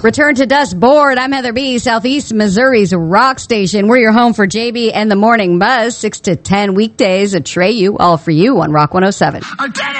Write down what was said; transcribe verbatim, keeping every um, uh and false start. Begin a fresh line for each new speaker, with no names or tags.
Return to Dust Board. I'm Heather B., Southeast Missouri's rock station. We're your home for J B and the Morning Buzz, six to ten weekdays. Atreyu, all for you on Rock one oh seven.